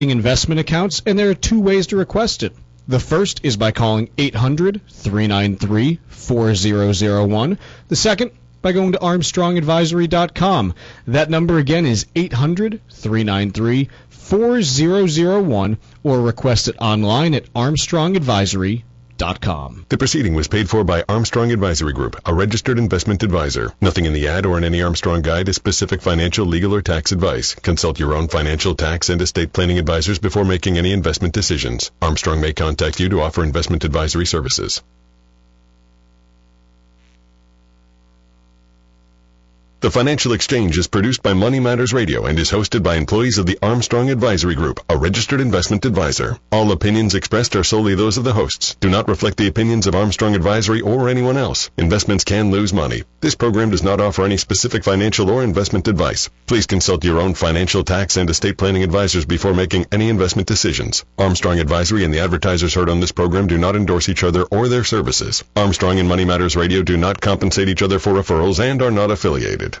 investment accounts, and there are two ways to request it. The first is by calling 800-393-4001. The second, by going to ArmstrongAdvisory.com. That number again is 800-393-4001, or request it online at ArmstrongAdvisory.com. The proceeding was paid for by Armstrong Advisory Group, a registered investment advisor. Nothing in the ad or in any Armstrong guide is specific financial, legal, or tax advice. Consult your own financial, tax, and estate planning advisors before making any investment decisions. Armstrong may contact you to offer investment advisory services. The Financial Exchange is produced by Money Matters Radio and is hosted by employees of the Armstrong Advisory Group, a registered investment advisor. All opinions expressed are solely those of the hosts. Do not reflect the opinions of Armstrong Advisory or anyone else. Investments can lose money. This program does not offer any specific financial or investment advice. Please consult your own financial, tax, and estate planning advisors before making any investment decisions. Armstrong Advisory and the advertisers heard on this program do not endorse each other or their services. Armstrong and Money Matters Radio do not compensate each other for referrals and are not affiliated.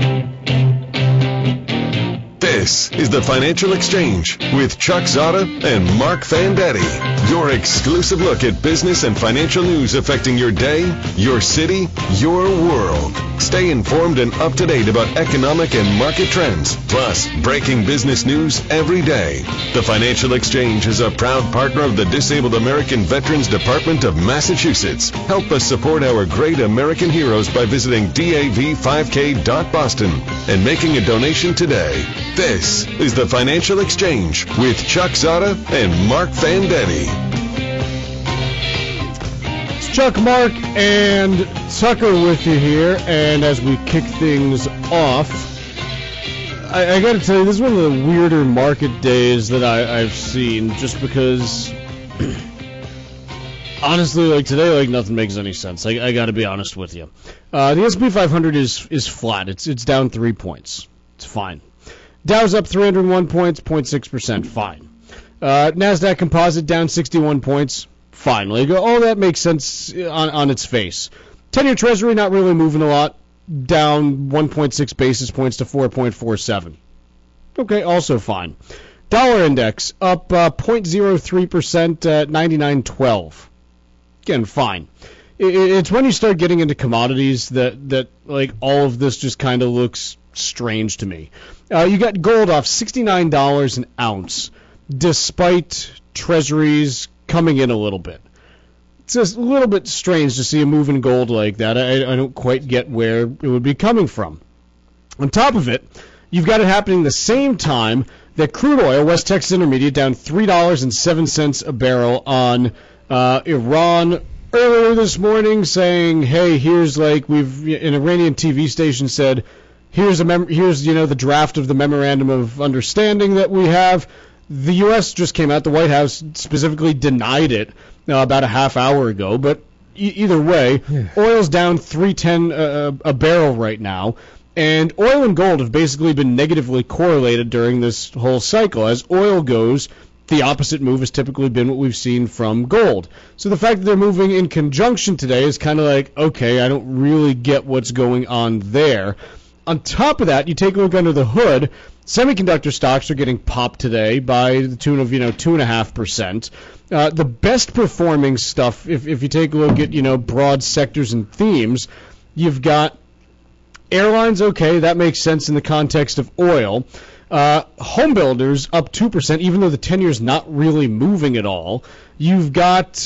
This is the Financial Exchange with Chuck Zada and Mark Fandetti. Your exclusive look at business and financial news affecting your day, your city, your world. Stay informed and up to date about economic and market trends, plus breaking business news every day. The Financial Exchange is a proud partner of the Disabled American Veterans Department of Massachusetts. Help us support our great American heroes by visiting dav5k.boston and making a donation today. This is the Financial Exchange with Chuck Zada and Mark Fandetti. It's Chuck, Mark, and Tucker with you here, and as we kick things off, I got to tell you, this is one of the weirder market days that I've seen, just because, honestly, like today, like nothing makes any sense. I got to be honest with you. The S&P 500 is flat. It's down 3 points. It's fine. Dow's up 301 points, 0.6%, fine. NASDAQ Composite down 61 points, fine. Like, all that makes sense on its face. 10-year Treasury not really moving a lot, down 1.6 basis points to 4.47. Okay, also fine. Dollar index up 0.03% at 99.12. Again, fine. It's when you start getting into commodities that like all of this just kind of looks strange to me. You got gold off $69 an ounce, despite treasuries coming in a little bit. It's just a little bit strange to see a move in gold like that. I don't quite get where it would be coming from. On top of it, you've got it happening the same time that crude oil, West Texas Intermediate, down $3.07 a barrel on Iran earlier this morning, saying, hey, here's like an Iranian TV station said, here's the draft of the memorandum of understanding that we have. The U.S. just came out. The White House specifically denied it about a half hour ago. But either way, oil's down $3.10 a barrel right now. And oil and gold have basically been negatively correlated during this whole cycle. As oil goes, the opposite move has typically been what we've seen from gold. So the fact that they're moving in conjunction today is kind of like, okay, I don't really get what's going on there. On top of that, you take a look under the hood, semiconductor stocks are getting popped today by the tune of 2.5%. The best performing stuff, if you take a look at broad sectors and themes, you've got airlines. Okay, that makes sense in the context of oil. Home builders up 2%, even though the 10-year is not really moving at all. You've got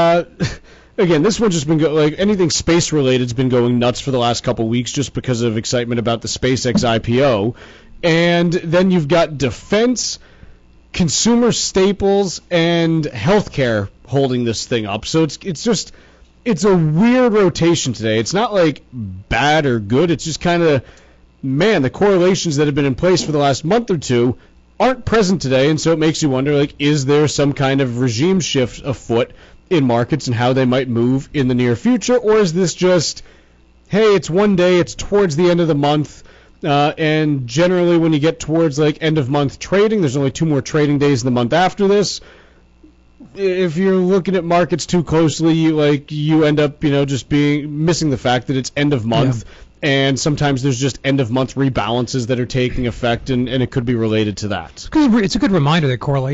again, this one's just been like anything space related has been going nuts for the last couple weeks just because of excitement about the SpaceX IPO. And then you've got defense, consumer staples, and healthcare holding this thing up. So it's a weird rotation today. It's not like bad or good. It's just kind of, man, the correlations that have been in place for the last month or two aren't present today, and so it makes you wonder, like, is there some kind of regime shift afoot in markets and how they might move in the near future, or is this just, hey, it's one day, it's towards the end of the month, and generally when you get towards like end of month trading, there's only 2 more trading days in the month after this. If you're looking at markets too closely, you end up just missing the fact that it's end of month, and sometimes there's just end-of-month rebalances that are taking effect, and it could be related to that. It's a good reminder that correlation